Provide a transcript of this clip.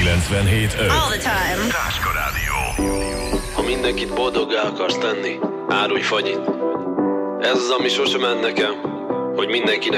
All the time. Ráska Rádió. Ha mindenkit boldoggá akarsz tenni, árulj fagyit. Ez az, ami sosem ment nekem, hogy mindenkinek